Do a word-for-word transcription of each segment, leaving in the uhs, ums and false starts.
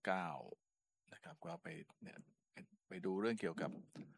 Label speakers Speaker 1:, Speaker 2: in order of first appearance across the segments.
Speaker 1: เก้านะครับก็ไปเนี่ยไปดูเรื่องเกี่ยวกับ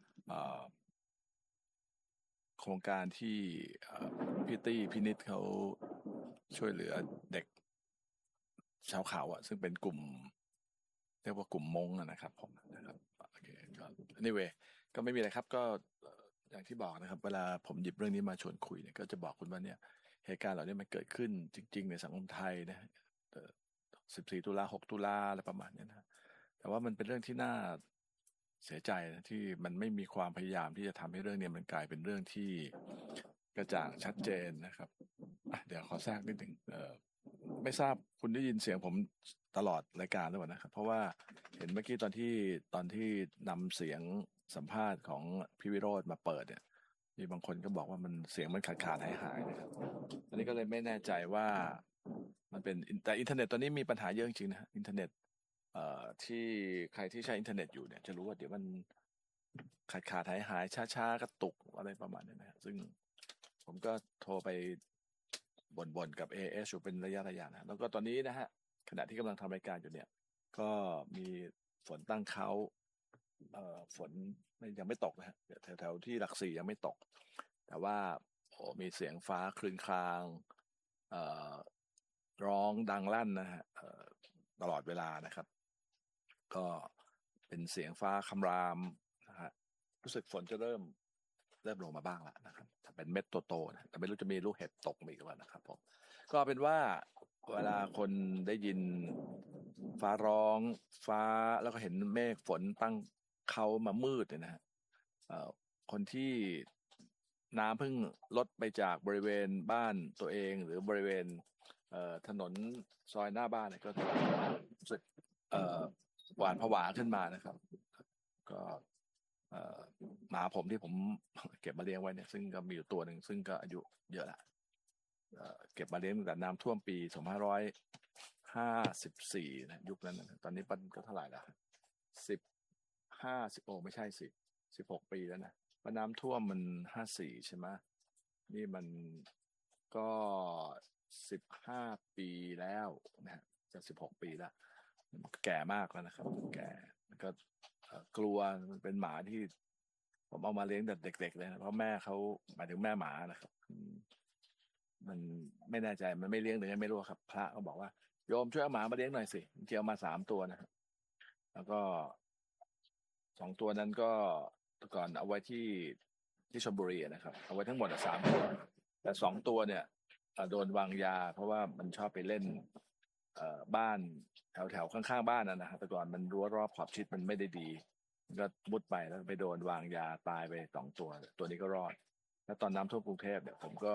Speaker 1: โครงการที่พี่ตี้พี่นิดเขาช่วยเหลือเด็กชาวเขาอ่ะซึ่งเป็นกลุ่มเรียกว่ากลุ่มมงนะครับผมนะครับโอเคก็ anyway ก็ไม่มีอะไรครับก็อย่างที่บอกนะครับเวลาผมหยิบเรื่องนี้มาชวนคุยเนี่ยก็จะบอกคุณว่าเนี่ยเหตุการณ์เหล่านี้มันเกิดขึ้นจริงๆในสังคมไทยนะสิบสี่ตุลาหกตุลาอะไรประมาณนี้นะแต่ว่ามันเป็นเรื่องที่น่าเสียใจนะที่มันไม่มีความพยายามที่จะทำให้เรื่องนี้มันกลายเป็นเรื่องที่กระจ่างชัดเจนนะครับเดี๋ยวขอแทรกนิดหนึ่งเออไม่ทราบคุณได้ยินเสียงผมตลอดรายการหรือเปล่านะครับเพราะว่าเห็นเมื่อกี้ตอนที่ตอนที่นำเสียงสัมภาษณ์ของพี่วิโรจน์มาเปิดเนี่ยมีบางคนก็บอกว่ามันเสียงมันขาดขาดหายหายนะครับอันนี้ก็เลยไม่แน่ใจว่ามันเป็นแต่อินเทอร์เน็ตตอนนี้มีปัญหาเยอะจริงๆนะฮะอินเทอร์เน็ตเอ่อที่ใครที่ใช้อินเทอร์เน็ตอยู่เนี่ยจะรู้ว่าเดี๋ยวมันขาดขาดหายหายช้าช้ากระตุกอะไรประมาณนี้นะซึ่งผมก็โทรไปบ่นๆกับ เอ เอส อยู่เป็นระยะระยะนะแล้วก็ตอนนี้นะฮะขณะที่กำลังทำรายการอยู่เนี่ยก็มีฝนตั้งเขาเอ่อฝนยังไม่ตกนะฮะแถวๆที่หลักสี่ยังไม่ตกแต่ว่าโอ้มีเสียงฟ้าครึ้นครางเอ่อร้องดังลั่นนะฮะตลอดเวลานะครับก็เป็นเสียงฟ้าคำรามนะฮะรู้สึกฝนจะเริ่มเริ่มลงมาบ้างแล้วนะครับถ้าเป็นเม็ดโตๆนะแต่ไม่รู้จะมีลูกเห็บตกมาอีกหรือเปล่านะครับผมก็เป็นว่าเวลาคนได้ยินฟ้าร้องฟ้าแล้วก็เห็นเมฆฝนตั้งเขามามืดเนี่ยนะฮะคนที่น้ำเพิ่งลดไปจากบริเวณบ้านตัวเองหรือบริเวณถนนซอยหน้าบ้านเนี่ยก็รู้สึกหวาดผวาขึ้นมานะครับก็หมาผมที่ผมเก็บมาเลี้ยงไว้เนี่ยซึ่งก็มีอยู่ตัวหนึ่งซึ่งก็อายุเยอะละเก็บมาเลี้ยงตั้งแต่น้ำท่วมปีสองพันห้าร้อยห้าสิบสี่นะยุคนั้นนะตอนนี้ปันก็เท่าไหร่ละสิบห้าสิบโอไม่ใช่สิสิบหกปีแล้วนะเพราะน้ำท่วมมันห้าสี่ใช่ไหมนี่มันก็สิบห้าปีแล้วนะจะสิบหกปีแล้วแก่มากแล้วนะครับแก่แล้วก็กลัวมันเป็นหมาที่ผมเอามาเลี้ยงแต่เด็กๆเลยนะเพราะแม่เขาหมายถึงแม่หมานะครับมันไม่แน่ใจมันไม่เลี้ยงหรือไม่รู้ครับพระก็บอกว่าโยมช่วยเอาหมามาเลี้ยงหน่อยสิเจียวมาสามตัวนะครับแล้วก็สองตัวนั้นก็ก่อนเอาไว้ที่ที่ชลบุรีนะครับเอาไว้ทั้งหมดสามตัวแต่สองตัวเนี่ยโดนวางยาเพราะว่ามันชอบไปเล่นบ้านแถวแถวข้างๆบ้านนะครับแต่ก่อนมันรั้วรอบขอบชิดมันไม่ได้ดีก็มุดไปแล้วไปโดนวางยาตายไปสองตัวตัวนี้ก็รอดแล้วตอนน้ำท่วมกรุงเทพเนี่ยผมก็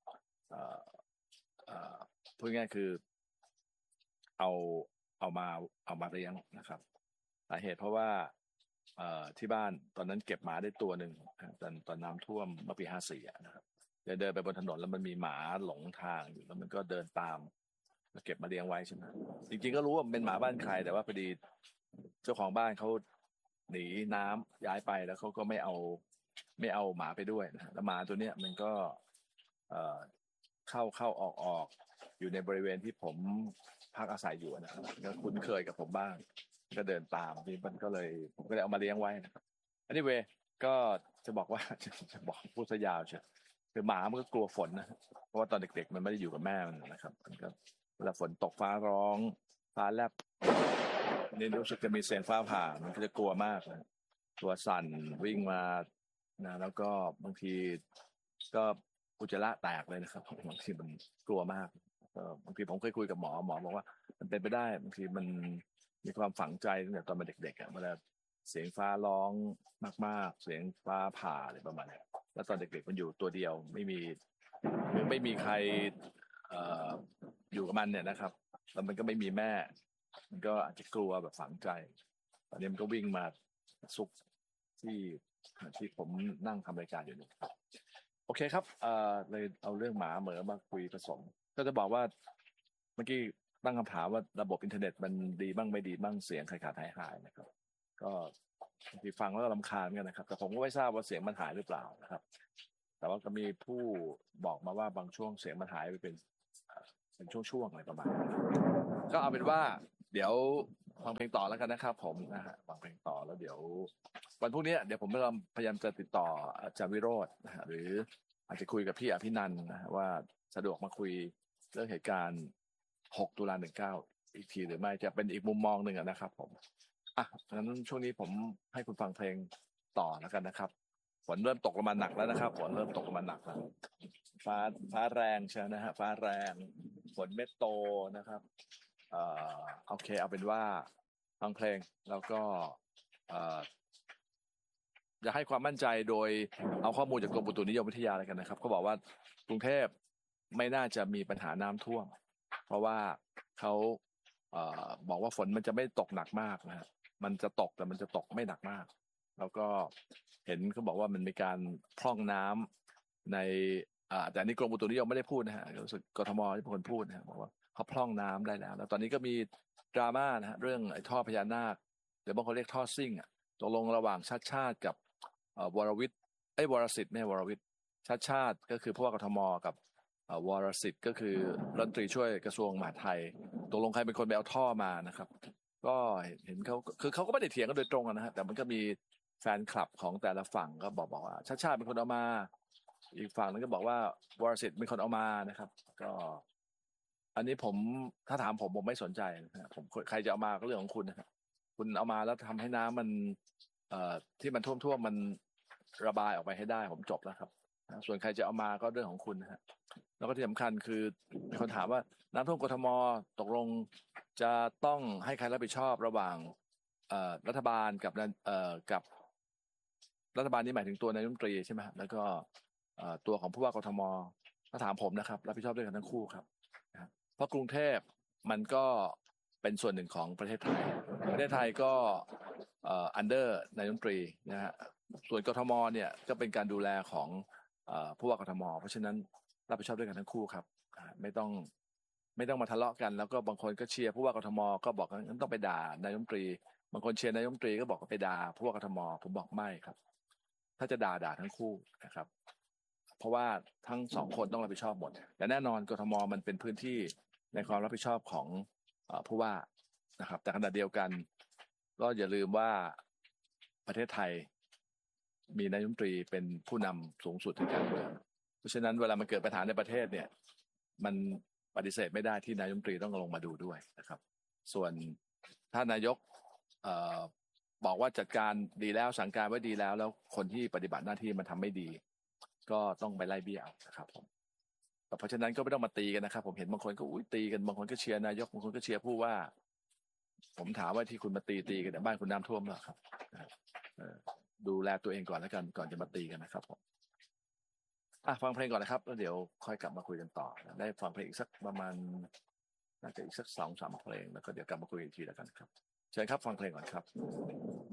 Speaker 1: พูดง่ายคือเอาเอามาเอามาเลี้ยงนะครับสาเหตุเพราะว่าที่บ้านตอนนั้นเก็บหมาได้ตัวหนึ่งตอนตอนน้ำท่วมเมื่อปีห้าสี่นะครับเดินเดินไปบนถนนแล้วมันมีหมาหลงทางอยู่แล้วมันก็เดินตามมาเก็บมาเลี้ยงไว้ใช่ไหมจริงๆก็รู้ว่าเป็นหมาบ้านใครแต่ว่าพอดีเจ้าของบ้านเขาหนีน้ำย้ายไปแล้วเขาก็ไม่เอาไม่เอาหมาไปด้วยนะแล้วหมาตัวเนี้ยมันก็เอ่อเข้าเข้าออกออกอยู่ในบริเวณที่ผมพักอาศัยอยู่นะครับก็คุ้นเคยกับผมบ้างก็เดินตามนี่มันก็เลยผมก็เลยเอามาเลี้ยงไว้นะครับอันนี้เวก็จะบอกว่าจะบอกพูดซะยาวเชียวคือหมามันก็กลัวฝนนะเพราะว่าตอนเด็กๆมันไม่ได้อยู่กับแม่มันนะครับมันก็เวลาฝนตกฟ้าร้องฟ้าแลบนี่รู้สึกจะมีเสียงฟ้าผ่ามันก็จะกลัวมากนะตัวสั่นวิ่งมานะแล้วก็บางทีก็อุจจาระแตกเลยนะครับบางทีมันกลัวมากบางทีผมเคยคุยกับหมอหมอบอกว่ามันเป็นไปได้บางทีมันมีความฝังใจตั้งแต่ตอนเป็นเด็กๆอ่ะเวลาเสียงฟ้าร้องมากๆเสียงฟ้าผ่าอะไรประมาณนี้แล้วตอนเด็กๆมันอยู่ตัวเดียวไม่มีหรือไม่มีใครเอ่ออยู่กับมันเนี่ยนะครับแล้วมันก็ไม่มีแม่มันก็อาจจะกลัวแบบฝังใจตอนนี้มันก็วิ่งมาซุกที่ที่ผมนั่งทำรายการอยู่นี่โอเคครับเอ่อเลยเอาเรื่องหมาเหมือมาคุยผสมก็จะบอกว่าเมื่อกี้ตั้งคำถามว่าระบบอินเทอร์เน็ตมันดีบ้างไม่ดีบ้างเสียงขาดขาดหายหายนะครับก็บางทีฟังแล้วรำคาญกันนะครับแต่ผมก็ไม่ทราบว่าเสียงมันหายหรือเปล่านะครับแต่ว่าก็มีผู้บอกมาว่าบางช่วงเสียงมันหายไปเป็นเป็นช่วงๆอะไรประมาณนี้ก็เอาเป็นว่าเดี๋ยวฟังเพลงต่อแล้วกันนะครับผมนะฮะฟังเพลงต่อแล้วเดี๋ยววันพรุ่งนี้เดี๋ยวผมพยายามจะติดต่ออาจารย์วิโรจน์นะฮะหรืออาจจะคุยกับพี่อภินันท์นะฮะว่าสะดวกมาคุยเรื่องเหตุการณ์หกตุลาหนึ่งเก้าอีกทีหรือไม่จะเป็นอีกมุมมองหนึ่งนะครับผมอ่ะงั้นช่วงนี้ผมให้คุณฟังเพลงต่อแล้วกันนะครับฝนเริ่มตกลงมาหนักแล้วนะครับฝนเริ่มตกลงมาหนักแล้วฟ้าฟ้าแรงใช่นะฮะฟ้าแรงฝนเม็ดโตนะครับเอ่อโอเคเอาเป็นว่าฟังเพลงแล้วก็เอ่ออยากให้ความมั่นใจโดยเอาข้อมูลจากกรมอุตุนิยมวิทยาอะไรกันนะครับเขาบอกว่ากรุงเทพไม่น่าจะมีปัญหาน้ำท่วมเพราะว่าเขาเอ่อบอกว่าฝนมันจะไม่ตกหนักมากนะฮะมันจะตกแต่มันจะตกไม่หนักมากแล้วก็เห็นเขาบอกว่ามันมีการพร่องน้ำในอ่าแต่อันนี้กรมอุตุนิยมไม่ได้พูดนะฮะรู้สึกกทมที่เป็นคนพูดนะฮะบอกว่าเขาพร่องน้ำได้แล้วแล้วตอนนี้ก็มีดราม่านะฮะเรื่องไอ้ท่อพญานาคหรือบางคนเรียกท่อซิ่งอ่ะตกลงระหว่างชาติชาติกับเอ่อวรวิทย์ไอ้ยวรสิทธิ์ไม่ใช่วรวิทย์ชาติชาติก็คือผู้ว่ากทมกับเอ่อวรสิทธิ์ก็คือรัฐมนตรีช่วยกระทรวงมหาดไทยตกลงใครเป็นคนไปเอาท่อมานะครับก็เห็นเขาคือเขาก็ไม่ได้เถียงกันโดยตรงนะฮะแต่มันก็มีแฟนคลับของแต่ละฝั่งก็บอกบอกว่าชาติชาติเป็นคนเอามาอีกฝั่งนึงก็บอกว่าวรสิทธิ์เป็นคนเอามานะครับก็อันนี้ผมถ้าถามผมผมไม่สนใจนะผมใครจะเอามาก็เรื่องของคุณนะครับคุณเอามาแล้วทำให้น้ำมันเอ่อที่มันท่วมท่วมมันระบายออกไปให้ได้ผมจบแล้วครับส่วนใครจะเอามาก็เรื่องของคุณนะฮะแล้วก็ที่สำคัญคือมีคนถามว่าน้ำท่วมกทมตกลงจะต้องให้ใครรับผิดชอบระหว่างเอ่อรัฐบาลกับเอ่อกับรัฐบาลนี้หมายถึงตัวนายกรัฐมนตรีใช่ไหมครับแล้วก็เอ่อตัวของผู้ว่ากทมถ้าถามผมนะครับรับผิดชอบด้วยกันทั้งคู่ครับนะเพราะกรุงเทพมันก็เป็นส่วนหนึ่งของประเทศไทยประเทศไทยก็เอ่ออันเดอร์นายกรัฐมนตรีนะฮะส่วนกทมเนี่ยก็เป็นการดูแลของเอ่อผู้ว่ากทมเพราะฉะนั้นรับผิดชอบด้วยกันทั้งคู่ครับอ่าไม่ต้องไม่ต้องมาทะเลาะกันแล้วก็บางคนก็เชียร์ผู้ว่ากทมก็บอกงั้นต้องไปด่านายกรัฐมนตรีบางคนเชียร์นายกรัฐมนตรีก็บอกว่าไปด่าผู้ว่ากทมผมบอกไม่ครับถ้าจะด่าด่าทั้งคู่นะครับเพราะว่าทั้งสองคนต้องรับผิดชอบหมดแต่แน่นอนกทมมันเป็นพื้นที่ในความรับผิดชอบของเอ่อผู้ว่านะครับแต่ขณะเดียวกันก็อย่าลืมว่าประเทศไทยมีนายกรัฐมนตรีเป็นผู้นำสูงสุดทางการเมืองเพราะฉะนั้นเวลามันเกิดปัญหาในประเทศเนี่ยมันปฏิเสธไม่ได้ที่นายกรัฐมนตรีต้องลงมาดูด้วยนะครับส่วนถ้านายกเอ่อบอกว่าจัดการดีแล้วสั่งการไว้ดีแล้วแล้วคนที่ปฏิบัติหน้าที่มันทำไม่ดีก็ต้องไปไล่เบี้ยเอานะครับผมแต่เพราะฉะนั้นก็ไม่ต้องมาตีกันนะครับผมเห็นบางคนก็อุ้ยตีกันบางคนก็เชียร์นายกบางคนก็เชียร์ผู้ว่าผมถามว่าที่คุณมาตีตีกันบ้านคุณน้ำท่วมหรอครับดูแลตัวเองก่อนแล้วกันก่อนจะมาตีกันนะครับผมอ่ะฟังเพลงก่อนนะครับแล้วเดี๋ยวค่อยกลับมาคุยกันต่อได้ฟังเพลงอีกสักประมาณน่าจะอีกสักสองสามเพลงแล้วก็เดี๋ยวกลับมาคุยอีกทีแล้วกันครับเชิญครับฟังเพลงก่อนครับ